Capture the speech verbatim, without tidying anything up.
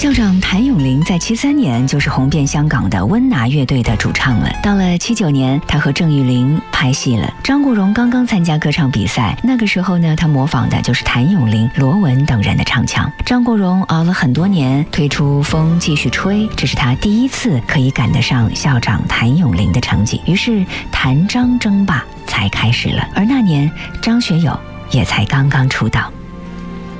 校长谭咏麟在七三年就是红遍香港的温拿乐队的主唱了。到了七九年，他和郑裕玲拍戏了。张国荣刚刚参加歌唱比赛，那个时候呢，他模仿的就是谭咏麟、罗文等人的唱腔。张国荣熬了很多年，推出《风继续吹》，这是他第一次可以赶得上校长谭咏麟的成绩。于是谭张争霸才开始了。而那年，张学友也才刚刚出道。